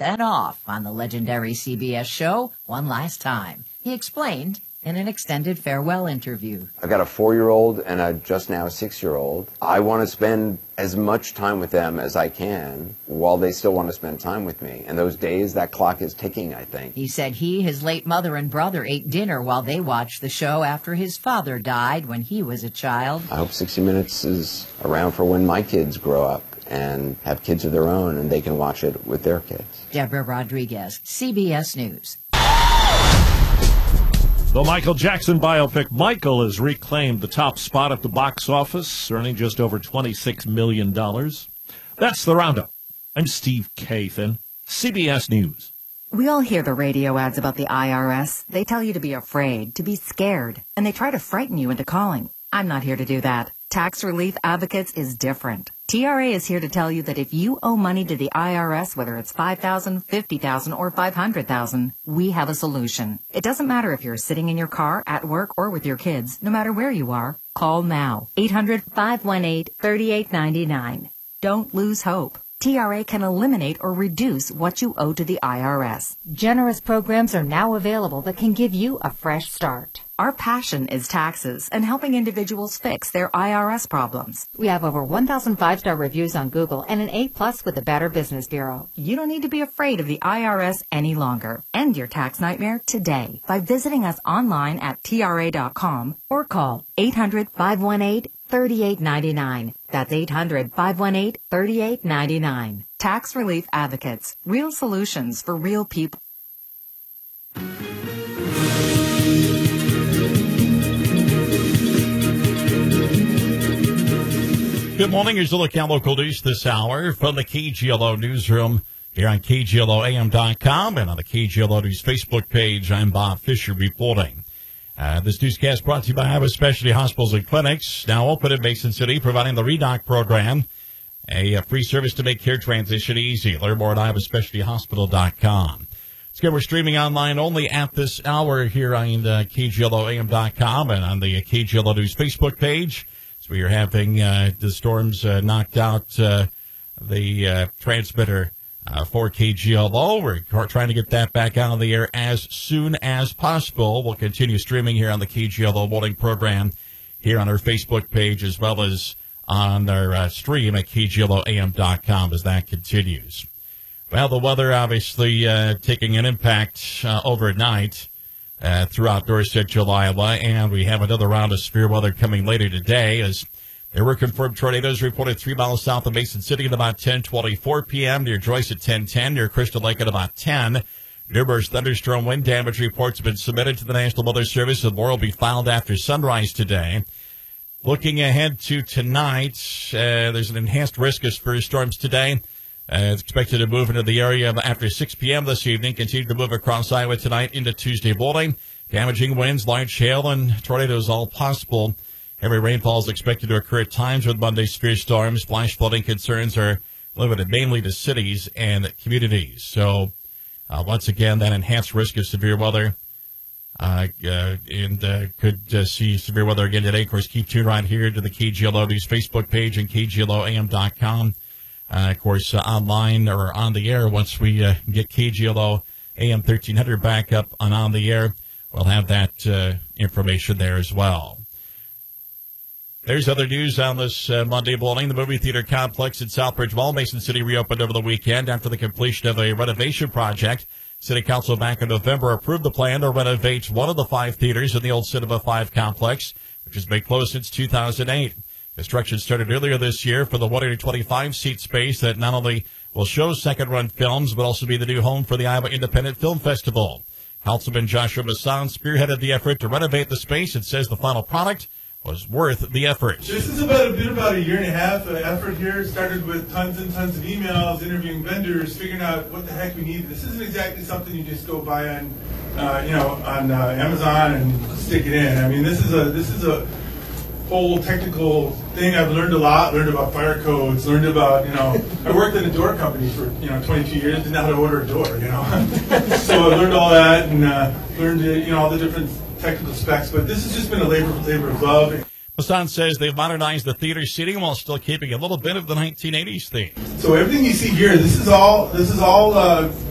then off on the legendary CBS show one last time. He explained in an extended farewell interview. I've got a 4-year-old and a just now 6-year-old. I want to spend as much time with them as I can while they still want to spend time with me. And those days, that clock is ticking, I think. He said he, his late mother, and brother ate dinner while they watched the show after his father died when he was a child. I hope 60 Minutes is around for when my kids grow up and have kids of their own and they can watch it with their kids. Deborah Rodriguez, CBS News. The Michael Jackson biopic Michael has reclaimed the top spot at the box office, earning just over $26 million. That's the Roundup. I'm Steve Kathan, CBS News. We all hear the radio ads about the IRS. They tell you to be afraid, to be scared, and they try to frighten you into calling. I'm not here to do that. Tax Relief Advocates is different. TRA is here to tell you that if you owe money to the IRS, whether it's $5,000, $50,000, or $500,000, we have a solution. It doesn't matter if you're sitting in your car, at work, or with your kids. No matter where you are, call now. 800-518-3899. Don't lose hope. TRA can eliminate or reduce what you owe to the IRS. Generous programs are now available that can give you a fresh start. Our passion is taxes and helping individuals fix their IRS problems. We have over 1,000 5-star reviews on Google and an A+ with the Better Business Bureau. You don't need to be afraid of the IRS any longer. End your tax nightmare today by visiting us online at TRA.com or call 800-518-3899. That's 800-518-3899. Tax Relief Advocates. Real solutions for real people. Good morning. Here's a look at local news this hour from the KGLO newsroom here on KGLOAM.com and on the KGLO News Facebook page. I'm Bob Fisher reporting. This newscast brought to you by Iowa Specialty Hospitals and Clinics, now open in Mason City, providing the ReDoc program, a free service to make care transition easy. Learn more at iowaspecialtyhospital.com. It's good. We're streaming online only at this hour here on KGLOAM.com and on the KGLO News Facebook page. So we are having the storms knocked out the transmitter for KGLO. We're trying to get that back out of the air as soon as possible. We'll continue streaming here on the KGLO morning program here on our Facebook page as well as on our stream at KGLOAM.com as that continues. Well, the weather obviously taking an impact overnight throughout north central Iowa, and we have another round of severe weather coming later today as there were confirmed tornadoes reported 3 miles south of Mason City at about 10:24 p.m., near Joyce at 10:10, near Crystal Lake at about 10. Numerous thunderstorm wind damage reports have been submitted to the National Weather Service, and more will be filed after sunrise today. Looking ahead to tonight, there's an enhanced risk of severe storms today. It's expected to move into the area after 6 p.m. this evening, continue to move across Iowa tonight into Tuesday morning. Damaging winds, large hail, and tornadoes all possible. Heavy rainfall is expected to occur at times with Monday's severe storms. Flash flooding concerns are limited mainly to cities and communities. So, once again, that enhanced risk of severe weather could see severe weather again today. Of course, keep tuned right here to the KGLO News Facebook page and KGLOAM.com. Of course, online or on the air, once we get KGLO AM 1300 back up and on the air, we'll have that information there as well. There's other news on this Monday morning. The movie theater complex at Southbridge Mall, Mason City, reopened over the weekend after the completion of a renovation project. City Council back in November approved the plan to renovate one of the 5 theaters in the old Cinema 5 complex, which has been closed since 2008. Construction started earlier this year for the 125-seat space that not only will show second-run films, but also be the new home for the Iowa Independent Film Festival. Councilman Joshua Masson spearheaded the effort to renovate the space and says the final product was worth the effort. This is about a year and a half effort here. It started with tons and tons of emails, interviewing vendors, figuring out what the heck we need. This isn't exactly something you just go buy on, on Amazon and stick it in. I mean, this is a whole technical thing. I've learned a lot. Learned about fire codes. Learned about I worked at a door company for 22 years. Didn't know how to order a door. So I learned all that and learned all the different technical specs. But this has just been a labor of love. Masson says they've modernized the theater seating while still keeping a little bit of the 1980s theme. So everything you see here, this is all